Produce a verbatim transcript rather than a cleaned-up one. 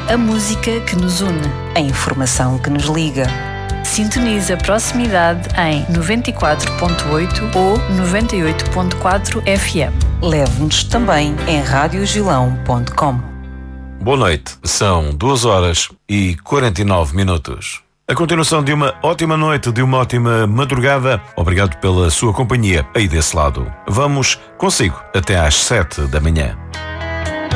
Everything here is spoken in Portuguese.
A música que nos une. A informação que nos liga. Sintoniza a proximidade em noventa e quatro ponto oito ou noventa e oito ponto quatro F M. Leve-nos também em rádio gilão ponto com. Boa noite, são duas horas e quarenta e nove minutos. A continuação de uma ótima noite, de uma ótima madrugada. Obrigado pela sua companhia aí desse lado. Vamos consigo até às sete da manhã.